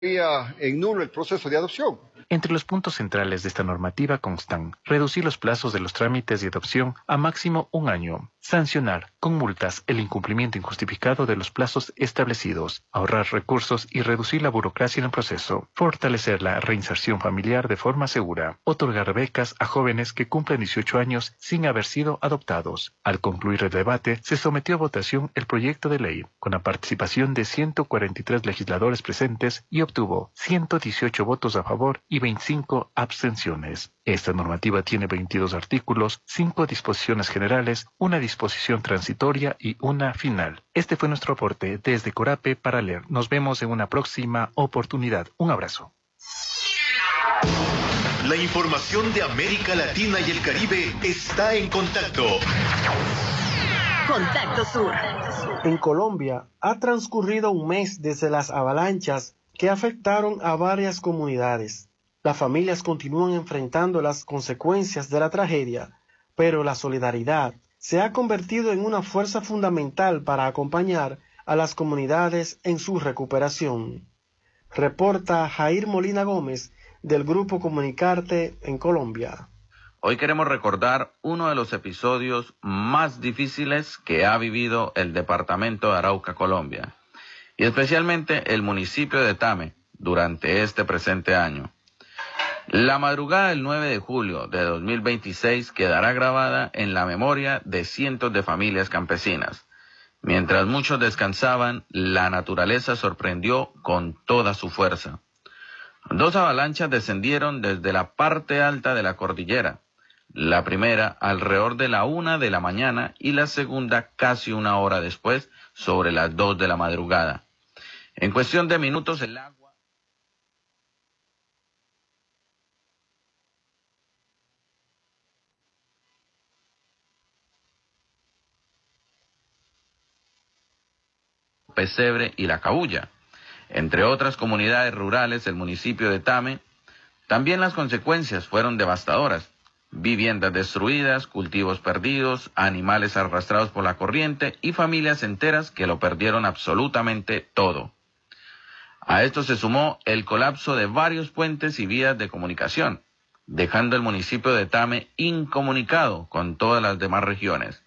en nulo el proceso de adopción. Entre los puntos centrales de esta normativa constan reducir los plazos de los trámites de adopción a máximo 1 año, sancionar con multas el incumplimiento injustificado de los plazos establecidos, ahorrar recursos y reducir la burocracia en el proceso, fortalecer la reinserción familiar de forma segura, otorgar becas a jóvenes que cumplen 18 años sin haber sido adoptados. Al concluir el debate, se sometió a votación el proyecto de ley, con la participación de 143 legisladores presentes y obtuvo 118 votos a favor y 25 abstenciones. Esta normativa tiene 22 artículos, 5 disposiciones generales, una disposición transitoria y una final. Este fue nuestro aporte desde Corape para leer. Nos vemos en una próxima oportunidad. Un abrazo. La información de América Latina y el Caribe está en contacto. Contacto Sur. En Colombia ha transcurrido un mes desde las avalanchas que afectaron a varias comunidades. Las familias continúan enfrentando las consecuencias de la tragedia, pero la solidaridad se ha convertido en una fuerza fundamental para acompañar a las comunidades en su recuperación. Reporta Jair Molina Gómez del Grupo Comunicarte en Colombia. Hoy queremos recordar uno de los episodios más difíciles que ha vivido el departamento de Arauca, Colombia, y especialmente el municipio de Tame durante este presente año. La madrugada del 9 de julio de 2026 quedará grabada en la memoria de cientos de familias campesinas. Mientras muchos descansaban, la naturaleza sorprendió con toda su fuerza. 2 avalanchas descendieron desde la parte alta de la cordillera. La primera alrededor de la 1 de la mañana y la segunda casi 1 hora después, sobre las 2 de la madrugada. En cuestión de minutos el agua Pesebre y La Cabulla, entre otras comunidades rurales del municipio de Tame. También las consecuencias fueron devastadoras: viviendas destruidas, cultivos perdidos, animales arrastrados por la corriente y familias enteras que lo perdieron absolutamente todo. A esto se sumó el colapso de varios puentes y vías de comunicación, dejando el municipio de Tame incomunicado con todas las demás regiones.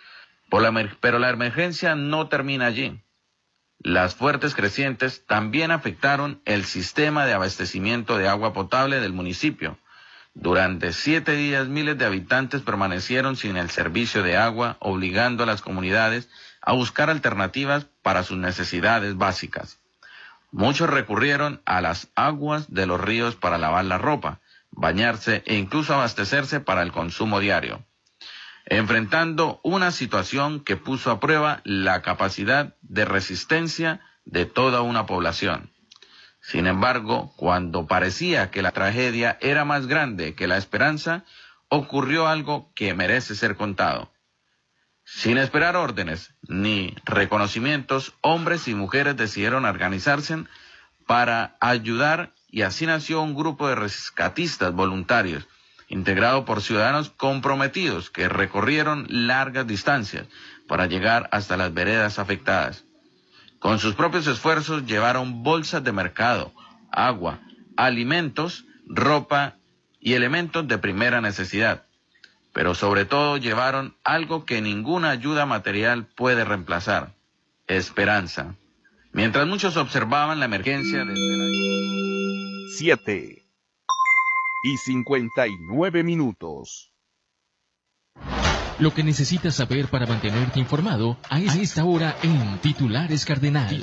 Pero la emergencia no termina allí. Las fuertes crecientes también afectaron el sistema de abastecimiento de agua potable del municipio. Durante 7 días miles de habitantes permanecieron sin el servicio de agua, obligando a las comunidades a buscar alternativas para sus necesidades básicas. Muchos recurrieron a las aguas de los ríos para lavar la ropa, bañarse e incluso abastecerse para el consumo diario, enfrentando una situación que puso a prueba la capacidad de resistencia de toda una población. Sin embargo, cuando parecía que la tragedia era más grande que la esperanza, ocurrió algo que merece ser contado. Sin esperar órdenes ni reconocimientos, hombres y mujeres decidieron organizarse para ayudar, y así nació un grupo de rescatistas voluntarios, integrado por ciudadanos comprometidos que recorrieron largas distancias para llegar hasta las veredas afectadas. Con sus propios esfuerzos llevaron bolsas de mercado, agua, alimentos, ropa y elementos de primera necesidad. Pero sobre todo llevaron algo que ninguna ayuda material puede reemplazar: esperanza. Mientras muchos observaban la emergencia desde la... 7:59. Lo que necesitas saber para mantenerte informado a esta hora en Titulares Cardenal.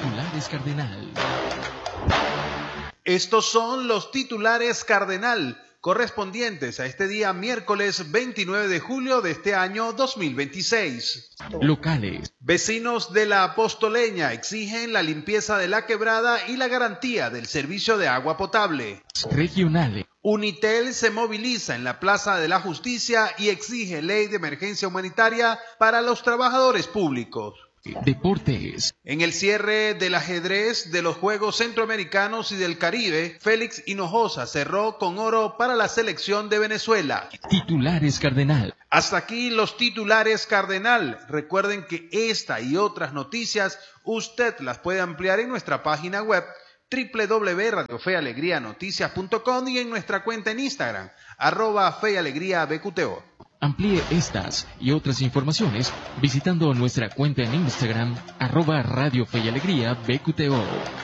Estos son los titulares Cardenal, correspondientes a este día miércoles 29 de julio de este año 2026. Locales. Vecinos de La Apostoleña exigen la limpieza de la quebrada y la garantía del servicio de agua potable. Regionales. Unitel se moviliza en la Plaza de la Justicia y exige ley de emergencia humanitaria para los trabajadores públicos. Deportes. En el cierre del ajedrez de los Juegos Centroamericanos y del Caribe, Félix Hinojosa cerró con oro para la selección de Venezuela. Titulares Cardenal. Hasta aquí los titulares Cardenal. Recuerden que esta y otras noticias usted las puede ampliar en nuestra página web www.radiofealegrianoticias.com y en nuestra cuenta en Instagram, @feyalegriabqto. Amplíe estas y otras informaciones visitando nuestra cuenta en Instagram, @Radio Fe y Alegría BQTO.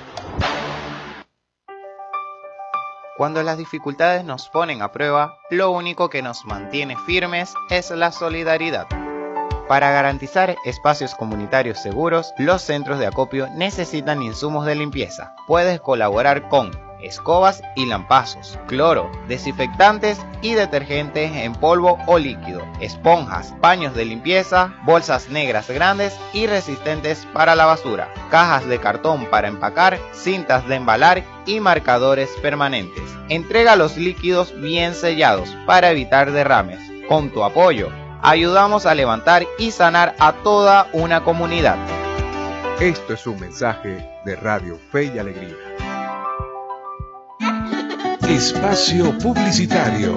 Cuando las dificultades nos ponen a prueba, lo único que nos mantiene firmes es la solidaridad. Para garantizar espacios comunitarios seguros, los centros de acopio necesitan insumos de limpieza. Puedes colaborar con escobas y lampazos, cloro, desinfectantes y detergentes en polvo o líquido, esponjas, paños de limpieza, bolsas negras grandes y resistentes para la basura, cajas de cartón para empacar, cintas de embalar y marcadores permanentes. Entrega los líquidos bien sellados para evitar derrames. Con tu apoyo, ayudamos a levantar y sanar a toda una comunidad. Esto es un mensaje de Radio Fe y Alegría. Espacio publicitario.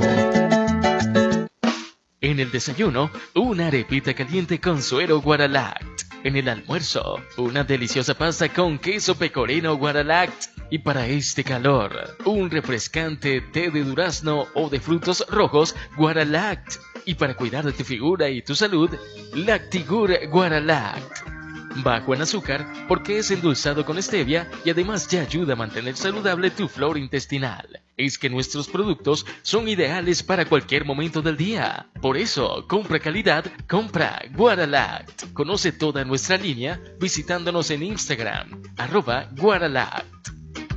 En el desayuno, una arepita caliente con suero Guaralact. En el almuerzo, una deliciosa pasta con queso pecorino Guaralact. Y para este calor, un refrescante té de durazno o de frutos rojos Guaralact. Y para cuidar de tu figura y tu salud, Lactigur Guaralact. Bajo en azúcar porque es endulzado con stevia y además ya ayuda a mantener saludable tu flora intestinal. Es que nuestros productos son ideales para cualquier momento del día. Por eso, compra calidad, compra Guaralact. Conoce toda nuestra línea visitándonos en Instagram, @Guaralact.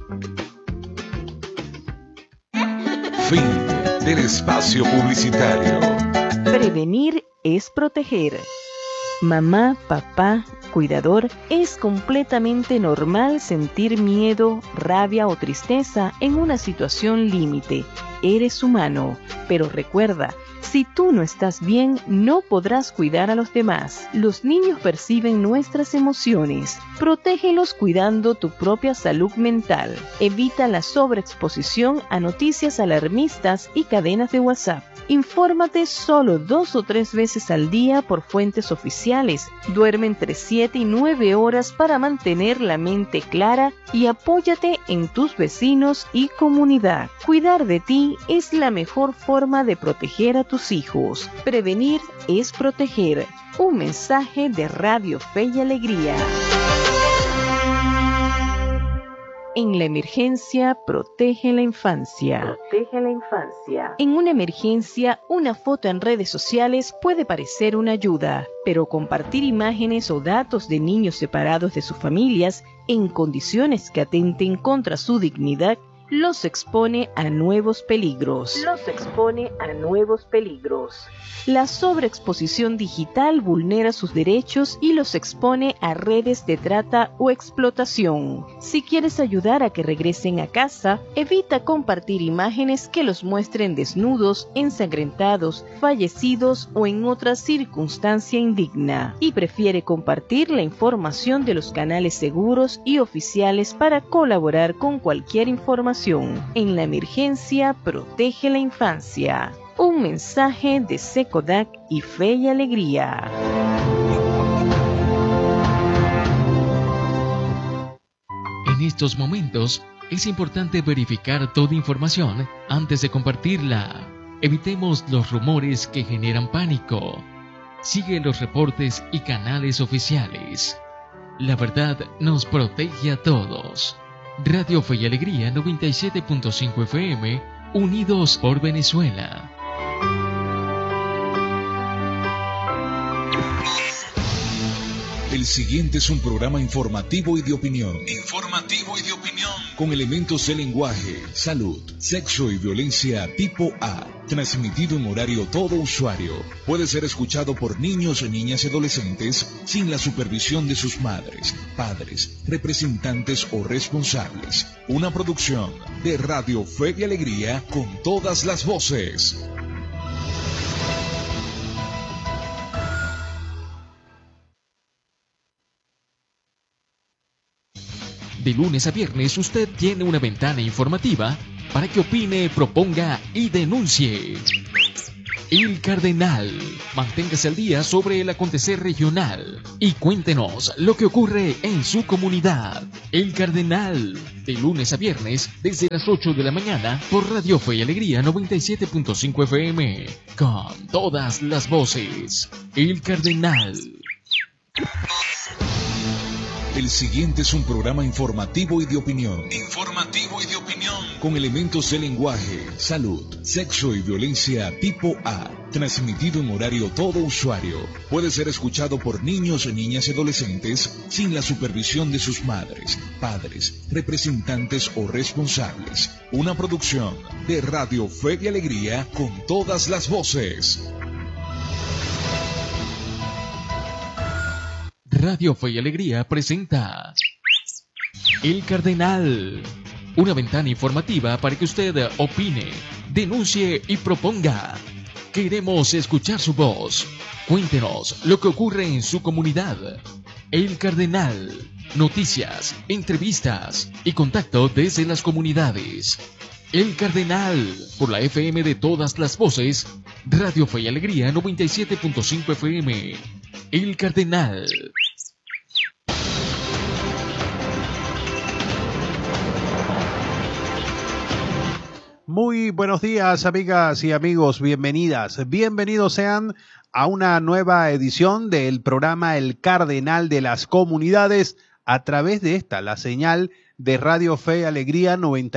Fin del espacio publicitario. Prevenir es proteger. Mamá, papá, cuidador, es completamente normal sentir miedo, rabia o tristeza en una situación límite. Eres humano, pero recuerda, si tú no estás bien, no podrás cuidar a los demás. Los niños perciben nuestras emociones. Protégelos cuidando tu propia salud mental. Evita la sobreexposición a noticias alarmistas y cadenas de WhatsApp. Infórmate solo 2 o 3 veces al día por fuentes oficiales. Duerme entre 7 y 9 horas para mantener la mente clara y apóyate en tus vecinos y comunidad. Cuidar de ti es la mejor forma de proteger a tus hijos. Prevenir es proteger. Un mensaje de Radio Fe y Alegría. En la emergencia, protege la infancia. Protege la infancia. En una emergencia, una foto en redes sociales puede parecer una ayuda, pero compartir imágenes o datos de niños separados de sus familias en condiciones que atenten contra su dignidad los expone a nuevos peligros. La sobreexposición digital vulnera sus derechos y los expone a redes de trata o explotación. Si quieres ayudar a que regresen a casa, evita compartir imágenes que los muestren desnudos, ensangrentados, fallecidos o en otra circunstancia indigna. Y prefiere compartir la información de los canales seguros y oficiales para colaborar con cualquier información. En la emergencia, protege la infancia. Un mensaje de Secodac y Fe y Alegría. En estos momentos, es importante verificar toda información antes de compartirla. Evitemos los rumores que generan pánico. Sigue los reportes y canales oficiales. La verdad nos protege a todos. Radio Fe y Alegría 97.5 FM, unidos por Venezuela. El siguiente es un programa informativo y de opinión. Con elementos de lenguaje, salud, sexo y violencia tipo A. Transmitido en horario todo usuario. Puede ser escuchado por niños, niñas y adolescentes sin la supervisión de sus madres, padres, representantes o responsables. Una producción de Radio Fe y Alegría con todas las voces. De lunes a viernes usted tiene una ventana informativa para que opine, proponga y denuncie. El Cardenal. Manténgase al día sobre el acontecer regional y cuéntenos lo que ocurre en su comunidad. El Cardenal, de lunes a viernes desde las 8 de la mañana por Radio Fe y Alegría 97.5 FM, con todas las voces. El Cardenal. El siguiente es un programa informativo y de opinión. Con elementos de lenguaje, salud, sexo y violencia tipo A. Transmitido en horario todo usuario. Puede ser escuchado por niños, niñas y adolescentes sin la supervisión de sus madres, padres, representantes o responsables. Una producción de Radio Fe y Alegría con todas las voces. Radio Fe y Alegría presenta El Cardenal, una ventana informativa para que usted opine, denuncie y proponga. Queremos escuchar su voz. Cuéntenos lo que ocurre en su comunidad. El Cardenal, noticias, entrevistas y contacto desde las comunidades. El Cardenal, por la FM de todas las voces, Radio Fe y Alegría 97.5 FM. El Cardenal. Muy buenos días, amigas y amigos, bienvenidas, bienvenidos sean a una nueva edición del programa El Cardenal de las Comunidades a través de la señal de Radio Fe y Alegría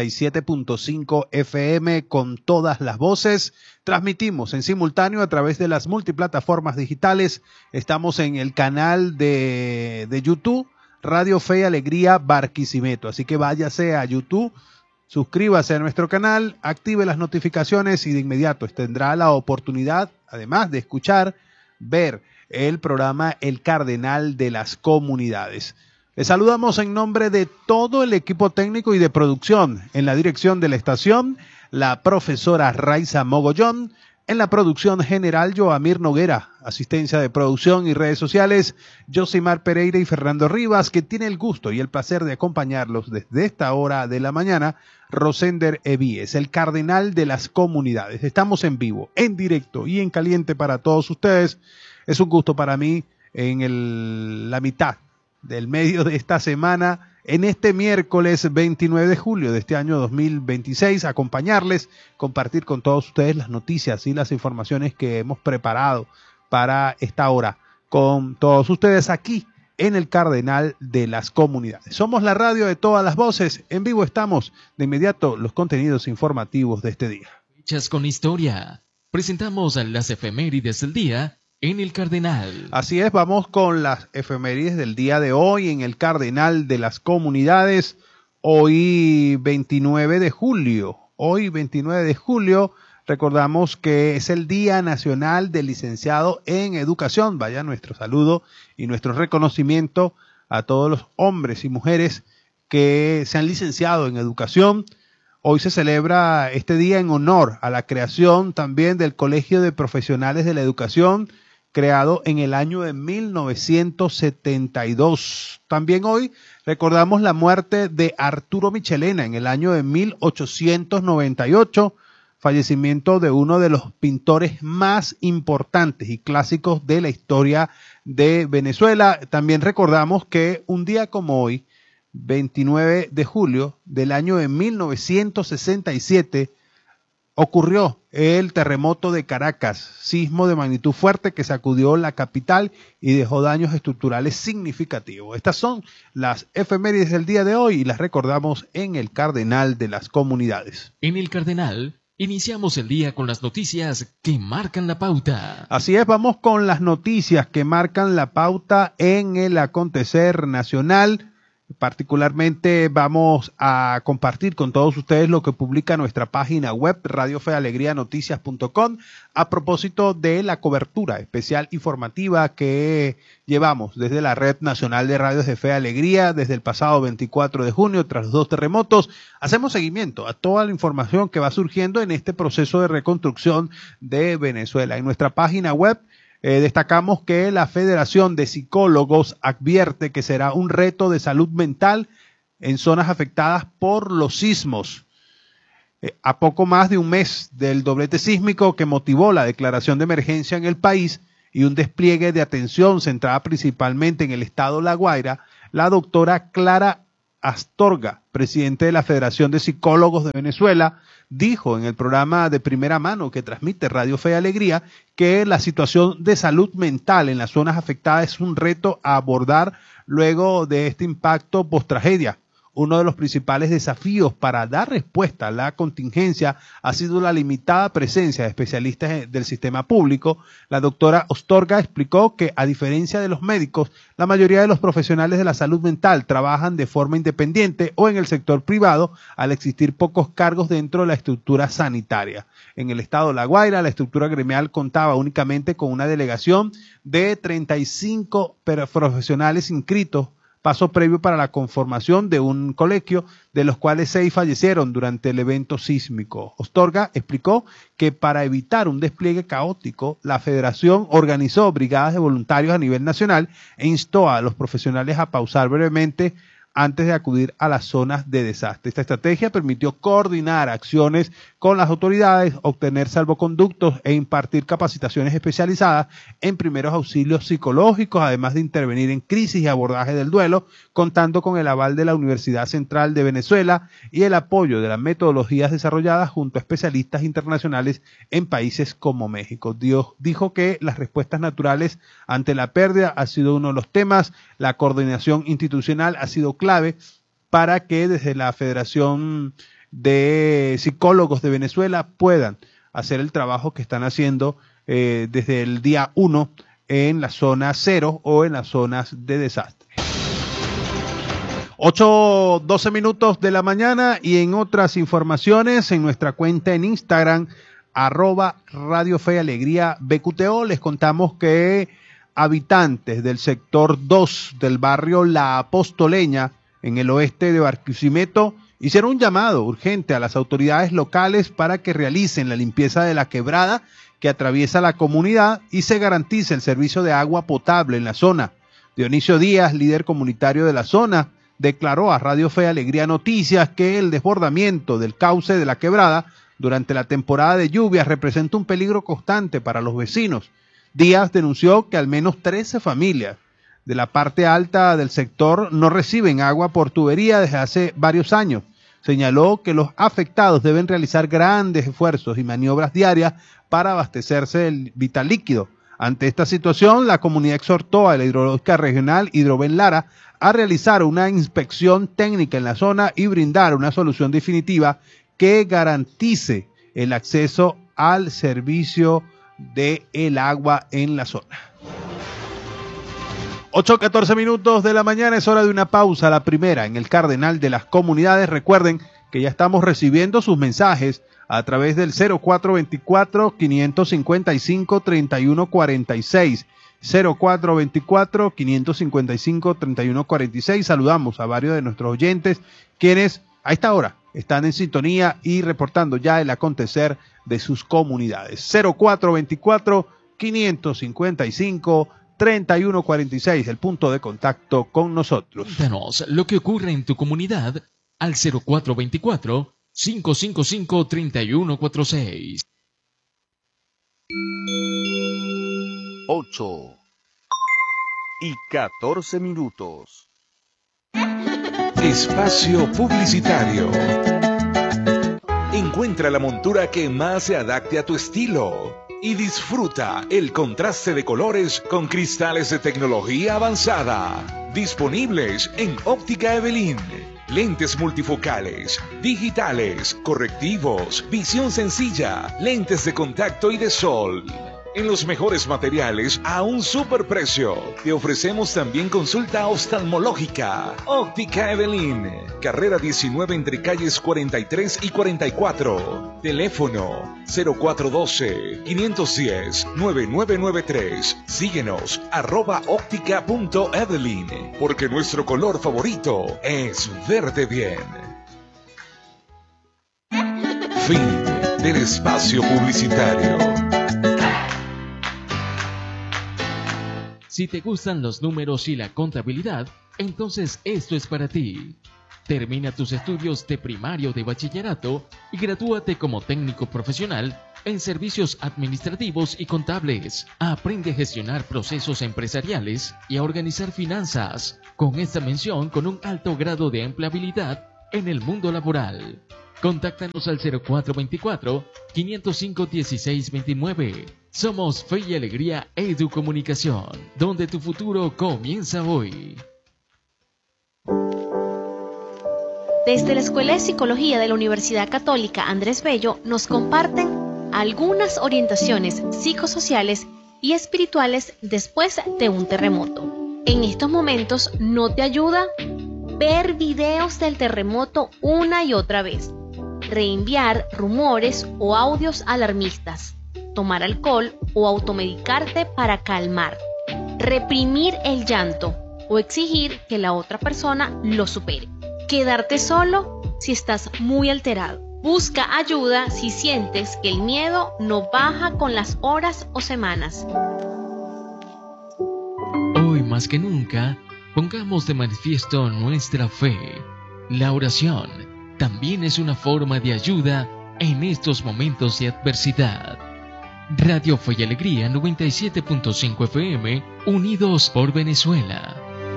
97.5 FM con todas las voces. Transmitimos en simultáneo a través de las multiplataformas digitales. Estamos en el canal de YouTube Radio Fe y Alegría Barquisimeto, así que váyase a YouTube. Suscríbase a nuestro canal, active las notificaciones y de inmediato tendrá la oportunidad, además de escuchar, ver el programa El Cardenal de las Comunidades. Les saludamos en nombre de todo el equipo técnico y de producción. En la dirección de la estación, la profesora Raiza Mogollón. En la producción general, Joamir Noguera. Asistencia de producción y redes sociales, Josimar Pereira y Fernando Rivas, que tiene el gusto y el placer de acompañarlos desde esta hora de la mañana, Rosender Evíes, el Cardenal de las Comunidades. Estamos en vivo, en directo y en caliente para todos ustedes. Es un gusto para mí en la mitad del medio de esta semana, en este miércoles 29 de julio de este año 2026, acompañarles, compartir con todos ustedes las noticias y las informaciones que hemos preparado para esta hora con todos ustedes aquí en el Cardenal de las Comunidades. Somos la radio de todas las voces, en vivo estamos, de inmediato los contenidos informativos de este día. Fechas con historia. Presentamos las efemérides del día en el Cardenal. Así es, vamos con las efemérides del día de hoy en el Cardenal de las Comunidades. Hoy 29 de julio. Hoy 29 de julio recordamos que es el Día Nacional del Licenciado en Educación. Vaya nuestro saludo y nuestro reconocimiento a todos los hombres y mujeres que se han licenciado en educación. Hoy se celebra este día en honor a la creación también del Colegio de Profesionales de la Educación, creado en el año de 1972. También hoy recordamos la muerte de Arturo Michelena en el año de 1898, fallecimiento de uno de los pintores más importantes y clásicos de la historia de Venezuela. También recordamos que un día como hoy, 29 de julio del año de 1967, ocurrió el terremoto de Caracas, sismo de magnitud fuerte que sacudió la capital y dejó daños estructurales significativos. Estas son las efemérides del día de hoy y las recordamos en el Cardenal de las Comunidades. En el Cardenal iniciamos el día con las noticias que marcan la pauta. Así es, vamos con las noticias que marcan la pauta en el acontecer nacional. Particularmente vamos a compartir con todos ustedes lo que publica nuestra página web radiofealegrianoticias.com a propósito de la cobertura especial informativa que llevamos desde la Red Nacional de Radios de Fe y Alegría desde el pasado 24 de junio tras los 2 terremotos. Hacemos seguimiento a toda la información que va surgiendo en este proceso de reconstrucción de Venezuela. En nuestra página web destacamos que la Federación de Psicólogos advierte que será un reto de salud mental en zonas afectadas por los sismos. a poco más de un mes del doblete sísmico que motivó la declaración de emergencia en el país y un despliegue de atención centrada principalmente en el estado La Guaira, la doctora Clara Astorga, presidente de la Federación de Psicólogos de Venezuela, dijo en el programa de primera mano que transmite Radio Fe y Alegría que la situación de salud mental en las zonas afectadas es un reto a abordar luego de este impacto post-tragedia. Uno de los principales desafíos para dar respuesta a la contingencia ha sido la limitada presencia de especialistas del sistema público. La doctora Astorga explicó que, a diferencia de los médicos, la mayoría de los profesionales de la salud mental trabajan de forma independiente o en el sector privado, al existir pocos cargos dentro de la estructura sanitaria. En el estado de La Guaira, la estructura gremial contaba únicamente con una delegación de 35 profesionales inscritos, paso previo para la conformación de un colegio, de los cuales 6 fallecieron durante el evento sísmico. Astorga explicó que para evitar un despliegue caótico, la federación organizó brigadas de voluntarios a nivel nacional e instó a los profesionales a pausar brevemente antes de acudir a las zonas de desastre. Esta estrategia permitió coordinar acciones con las autoridades, obtener salvoconductos e impartir capacitaciones especializadas en primeros auxilios psicológicos, además de intervenir en crisis y abordaje del duelo, contando con el aval de la Universidad Central de Venezuela y el apoyo de las metodologías desarrolladas junto a especialistas internacionales en países como México. Dijo que las respuestas naturales ante la pérdida ha sido uno de los temas. La coordinación institucional ha sido clave para que desde la Federación de Psicólogos de Venezuela puedan hacer el trabajo que están haciendo desde el día 1 en la zona 0 o en las zonas de desastre. 8:12 minutos de la mañana, y en otras informaciones en nuestra cuenta en Instagram, @Radio Fe y Alegría BQTO, les contamos que habitantes del sector 2 del barrio La Apostoleña, en el oeste de Barquisimeto, hicieron un llamado urgente a las autoridades locales para que realicen la limpieza de la quebrada que atraviesa la comunidad y se garantice el servicio de agua potable en la zona. Dionisio Díaz, líder comunitario de la zona, declaró a Radio Fe y Alegría Noticias que el desbordamiento del cauce de la quebrada durante la temporada de lluvias representa un peligro constante para los vecinos. Díaz denunció que al menos 13 familias de la parte alta del sector no reciben agua por tubería desde hace varios años. Señaló que los afectados deben realizar grandes esfuerzos y maniobras diarias para abastecerse del vital líquido. Ante esta situación, la comunidad exhortó a la Hidrológica Regional Hidroven Lara a realizar una inspección técnica en la zona y brindar una solución definitiva que garantice el acceso al servicio de el agua en la zona. 8:14 minutos de la mañana, es hora de una pausa, la primera en el Cardenal de las Comunidades. Recuerden que ya estamos recibiendo sus mensajes a través del 0424-555-3146. 0424-555-3146. Saludamos a varios de nuestros oyentes quienes a esta hora están en sintonía y reportando ya el acontecer de sus comunidades. 0424-555-3146, el punto de contacto con nosotros. Cuéntanos lo que ocurre en tu comunidad al 0424-555-3146. 8:14. Espacio publicitario. Encuentra la montura que más se adapte a tu estilo y disfruta el contraste de colores con cristales de tecnología avanzada. Disponibles en Óptica Evelyn. Lentes multifocales, digitales, correctivos, visión sencilla, lentes de contacto y de sol. En los mejores materiales a un superprecio. Te ofrecemos también consulta oftalmológica. Óptica Evelyn, carrera 19 entre calles 43 y 44. Teléfono 0412-510-9993. Síguenos @óptica.evelyn, porque nuestro color favorito es verde bien. Fin del espacio publicitario. Si te gustan los números y la contabilidad, entonces esto es para ti. Termina tus estudios de primario o de bachillerato y gradúate como técnico profesional en servicios administrativos y contables. Aprende a gestionar procesos empresariales y a organizar finanzas, con esta mención con un alto grado de empleabilidad en el mundo laboral. Contáctanos al 0424-505-1629. Somos Fe y Alegría Educomunicación, donde tu futuro comienza hoy. Desde la Escuela de Psicología de la Universidad Católica Andrés Bello nos comparten algunas orientaciones psicosociales y espirituales después de un terremoto. En estos momentos no te ayuda ver videos del terremoto una y otra vez, reenviar rumores o audios alarmistas, tomar alcohol o automedicarte para calmar, reprimir el llanto o exigir que la otra persona lo supere, quedarte solo si estás muy alterado. Busca ayuda si sientes que el miedo no baja con las horas o semanas. Hoy más que nunca, pongamos de manifiesto nuestra fe. La oración también es una forma de ayuda en estos momentos de adversidad. Radio Fe y Alegría 97.5 FM, unidos por Venezuela.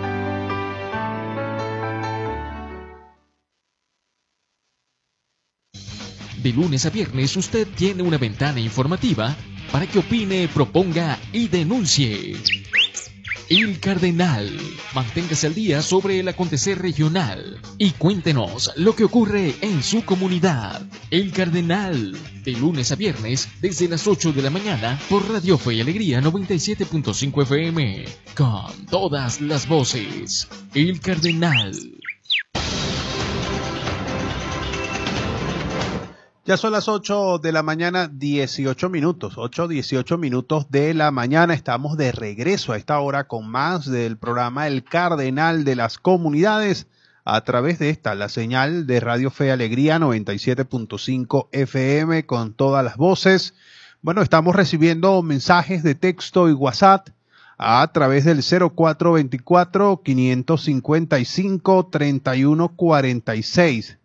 De lunes a viernes usted tiene una ventana informativa para que opine, proponga y denuncie. El Cardenal. Manténgase al día sobre el acontecer regional y cuéntenos lo que ocurre en su comunidad. El Cardenal. De lunes a viernes desde las 8 de la mañana por Radio Fe y Alegría 97.5 FM. Con todas las voces. El Cardenal. Ya son las 8 de la mañana, 18 minutos, 8:18 minutos de la mañana. Estamos de regreso a esta hora con más del programa El Cardenal de las Comunidades a través de la señal de Radio Fe y Alegría 97.5 FM con todas las voces. Bueno, estamos recibiendo mensajes de texto y WhatsApp a través del 0424-555-3146.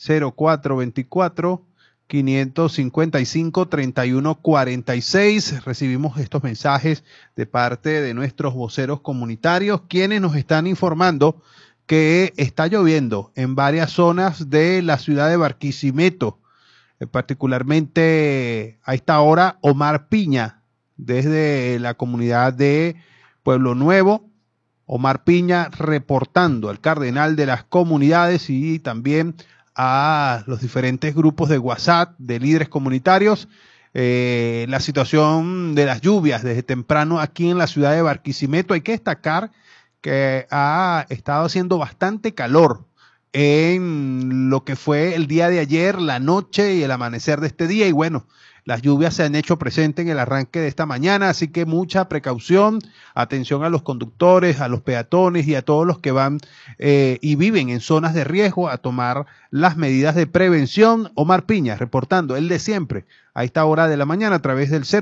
0424-555-3146. Recibimos estos mensajes de parte de nuestros voceros comunitarios, quienes nos están informando que está lloviendo en varias zonas de la ciudad de Barquisimeto, particularmente a esta hora Omar Piña, desde la comunidad de Pueblo Nuevo. Omar Piña reportando al Cardenal de las Comunidades y también a los diferentes grupos de WhatsApp de líderes comunitarios la situación de las lluvias desde temprano aquí en la ciudad de Barquisimeto. Hay que destacar que ha estado haciendo bastante calor en lo que fue el día de ayer, la noche y el amanecer de este día, y bueno, las lluvias se han hecho presentes en el arranque de esta mañana, así que mucha precaución, atención a los conductores, a los peatones y a todos los que van y viven en zonas de riesgo a tomar las medidas de prevención. Omar Piña reportando, el de siempre, a esta hora de la mañana a través del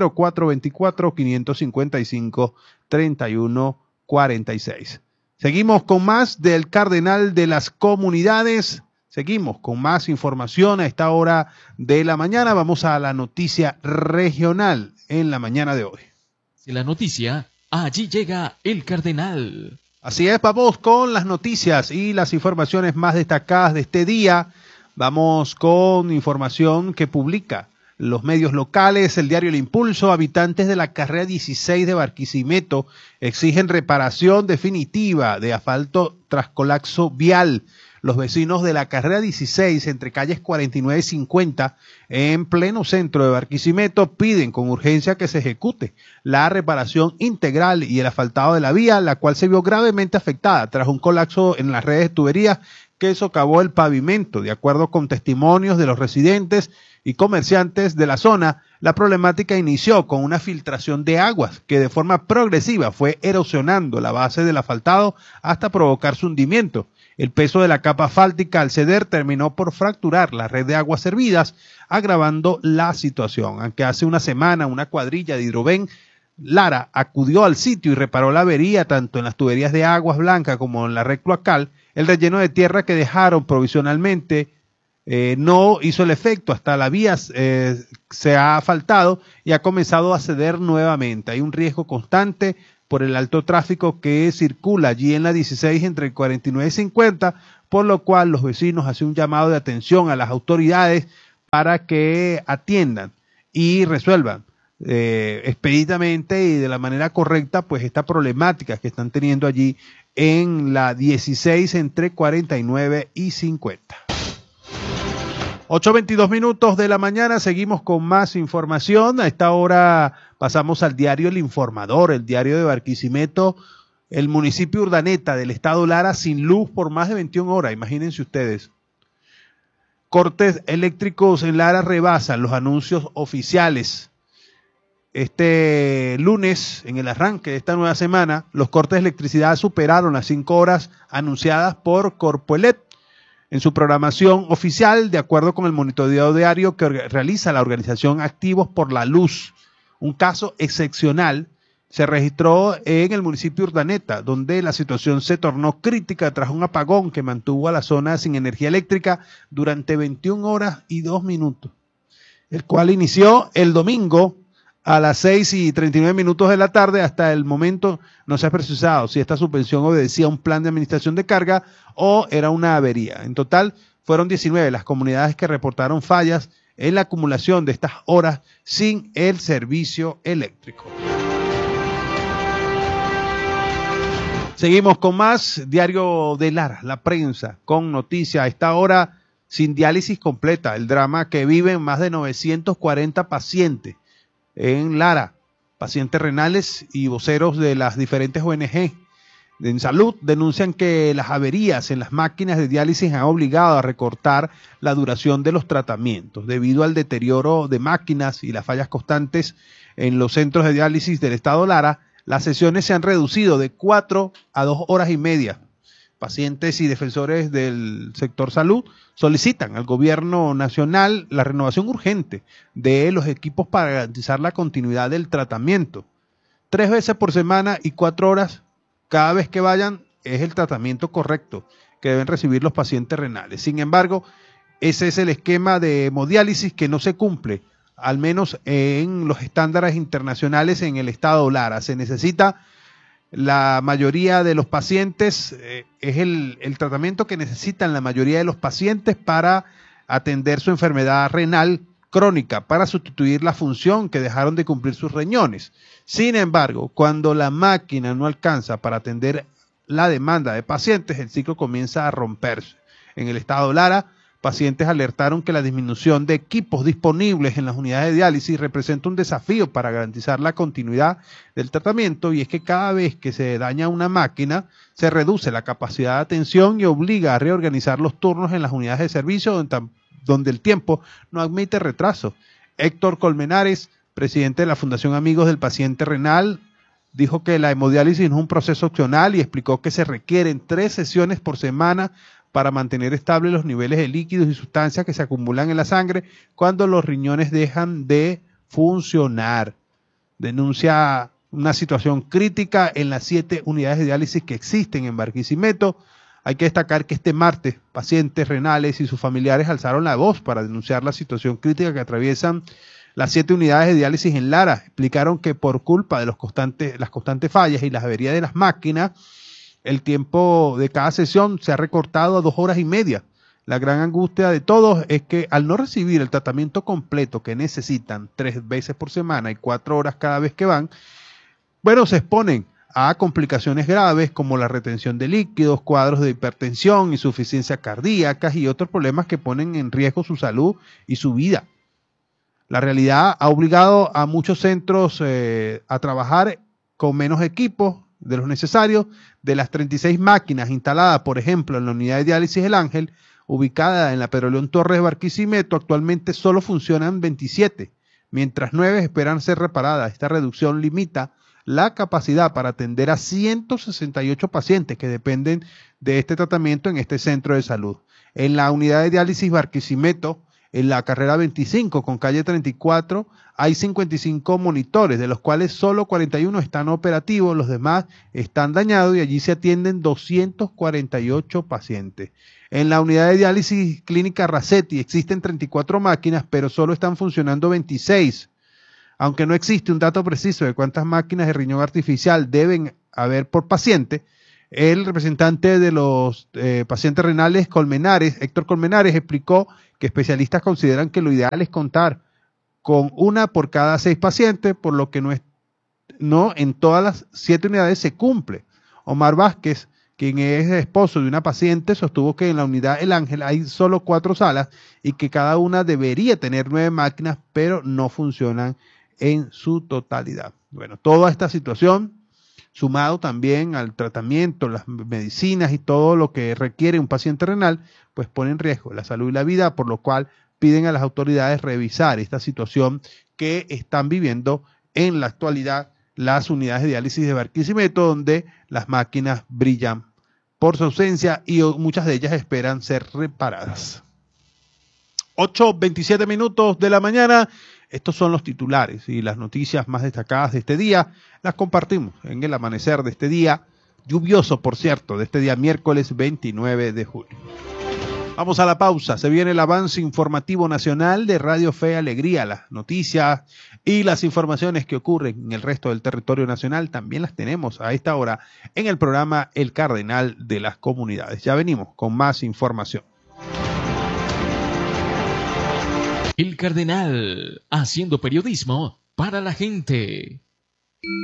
0424-555-3146. Seguimos con más del Cardenal de las Comunidades. Seguimos con más información a esta hora de la mañana. Vamos a la noticia regional en la mañana de hoy. La noticia, allí llega el Cardenal. Así es, vamos con las noticias y las informaciones más destacadas de este día. Vamos con información que publica los medios locales, el diario El Impulso. Habitantes de la carrera 16 de Barquisimeto exigen reparación definitiva de asfalto tras colapso vial. Los vecinos de la carrera 16 entre calles 49 y 50 en pleno centro de Barquisimeto piden con urgencia que se ejecute la reparación integral y el asfaltado de la vía, la cual se vio gravemente afectada tras un colapso en las redes de tuberías que socavó el pavimento. De acuerdo con testimonios de los residentes y comerciantes de la zona, la problemática inició con una filtración de aguas que de forma progresiva fue erosionando la base del asfaltado hasta provocar su hundimiento. El peso de la capa asfáltica al ceder terminó por fracturar la red de aguas servidas, agravando la situación. Aunque hace una semana una cuadrilla de Hidroven Lara acudió al sitio y reparó la avería tanto en las tuberías de aguas blancas como en la red cloacal, el relleno de tierra que dejaron provisionalmente no hizo el efecto, hasta la vía se ha asfaltado y ha comenzado a ceder nuevamente. Hay un riesgo constante por el alto tráfico que circula allí en la 16 entre 49 y 50, por lo cual los vecinos hacen un llamado de atención a las autoridades para que atiendan y resuelvan expeditamente y de la manera correcta pues esta problemática que están teniendo allí en la 16 entre 49 y 50. 8:22 minutos de la mañana, seguimos con más información. A esta hora pasamos al diario El Informador, el diario de Barquisimeto. El municipio Urdaneta del estado Lara sin luz por más de 21 horas, imagínense ustedes. Cortes eléctricos en Lara rebasan los anuncios oficiales. Este lunes, en el arranque de esta nueva semana, los cortes de electricidad superaron las 5 horas anunciadas por Corpoelet en su programación oficial, de acuerdo con el monitoreo diario que realiza la organización Activos por la Luz. Un caso excepcional se registró en el municipio Urdaneta, donde la situación se tornó crítica tras un apagón que mantuvo a la zona sin energía eléctrica durante 21 horas y 2 minutos, el cual inició el domingo a las 6:39 de la tarde. Hasta el momento no se ha precisado si esta suspensión obedecía a un plan de administración de carga o era una avería. En total fueron 19 las comunidades que reportaron fallas en la acumulación de estas horas sin el servicio eléctrico. Seguimos con más. Diario de Lara, la prensa, con noticias a esta hora: sin diálisis completa, el drama que viven más de 940 pacientes en Lara, pacientes renales y voceros de las diferentes ONG en salud denuncian que las averías en las máquinas de diálisis han obligado a recortar la duración de los tratamientos. Debido al deterioro de máquinas y las fallas constantes en los centros de diálisis del estado Lara, las sesiones se han reducido de 4 a 2 horas y media. Pacientes y defensores del sector salud solicitan al gobierno nacional la renovación urgente de los equipos para garantizar la continuidad del tratamiento. 3 veces por semana y 4 horas cada vez que vayan es el tratamiento correcto que deben recibir los pacientes renales. Sin embargo, ese es el esquema de hemodiálisis que no se cumple, al menos en los estándares internacionales en el estado Lara. Se necesita la mayoría de los pacientes, es el tratamiento que necesitan la mayoría de los pacientes para atender su enfermedad renal crónica, para sustituir la función que dejaron de cumplir sus riñones. Sin embargo, cuando la máquina no alcanza para atender la demanda de pacientes, el ciclo comienza a romperse. En el estado Lara, pacientes alertaron que la disminución de equipos disponibles en las unidades de diálisis representa un desafío para garantizar la continuidad del tratamiento, y es que cada vez que se daña una máquina se reduce la capacidad de atención y obliga a reorganizar los turnos en las unidades de servicio donde el tiempo no admite retraso. Héctor Colmenares, presidente de la Fundación Amigos del Paciente Renal, dijo que la hemodiálisis no es un proceso opcional y explicó que se requieren 3 sesiones por semana para mantener estables los niveles de líquidos y sustancias que se acumulan en la sangre cuando los riñones dejan de funcionar. Denuncia una situación crítica en las 7 unidades de diálisis que existen en Barquisimeto. Hay que destacar que este martes pacientes renales y sus familiares alzaron la voz para denunciar la situación crítica que atraviesan las 7 unidades de diálisis en Lara. Explicaron que por culpa de las constantes fallas y las averías de las máquinas, el tiempo de cada sesión se ha recortado a 2 horas y media. La gran angustia de todos es que al no recibir el tratamiento completo que necesitan 3 veces por semana y 4 horas cada vez que van, bueno, se exponen a complicaciones graves como la retención de líquidos, cuadros de hipertensión, insuficiencia cardíaca y otros problemas que ponen en riesgo su salud y su vida. La realidad ha obligado a muchos centros a trabajar con menos equipos de los necesarios. De las 36 máquinas instaladas, por ejemplo, en la unidad de diálisis El Ángel, ubicada en la Pedro León Torres de Barquisimeto, actualmente solo funcionan 27, mientras 9 esperan ser reparadas. Esta reducción limita la capacidad para atender a 168 pacientes que dependen de este tratamiento en este centro de salud. En la unidad de diálisis Barquisimeto, en la carrera 25 con calle 34, hay 55 monitores, de los cuales solo 41 están operativos, los demás están dañados y allí se atienden 248 pacientes. En la unidad de diálisis clínica Racetti existen 34 máquinas, pero solo están funcionando 26. Aunque no existe un dato preciso de cuántas máquinas de riñón artificial deben haber por paciente, el representante de los pacientes renales Colmenares, Héctor Colmenares, explicó que especialistas consideran que lo ideal es contar con una por cada 6 pacientes, por lo que no en todas las 7 unidades se cumple. Omar Vázquez, quien es esposo de una paciente, sostuvo que en la unidad El Ángel hay solo 4 salas y que cada una debería tener 9 máquinas, pero no funcionan en su totalidad. Bueno, toda esta situación, sumado también al tratamiento, las medicinas y todo lo que requiere un paciente renal, pues pone en riesgo la salud y la vida, por lo cual piden a las autoridades revisar esta situación que están viviendo en la actualidad las unidades de diálisis de Barquisimeto, donde las máquinas brillan por su ausencia y muchas de ellas esperan ser reparadas. 8:27 minutos de la mañana. Estos son los titulares y las noticias más destacadas de este día. Las compartimos en el amanecer de este día, lluvioso por cierto, de este día miércoles 29 de julio. Vamos a la pausa. Se viene el avance informativo nacional de Radio Fe y Alegría. Las noticias y las informaciones que ocurren en el resto del territorio nacional también las tenemos a esta hora en el programa El Cardenal de las Comunidades. Ya venimos con más información. El Cardenal, haciendo periodismo para la gente.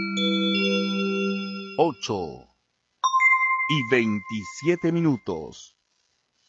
8:27 minutos.